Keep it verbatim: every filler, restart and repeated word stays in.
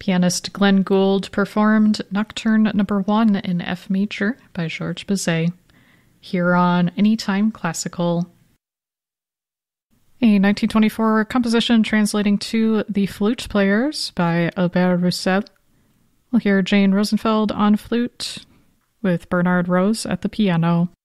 Pianist Glenn Gould performed Nocturne Number One in F major by Georges Bizet, here on Anytime Classical. A nineteen twenty-four composition translating to The Flute Players by Albert Roussel. We'll hear Jane Rosenfeld on flute, with Bernard Rose at the piano.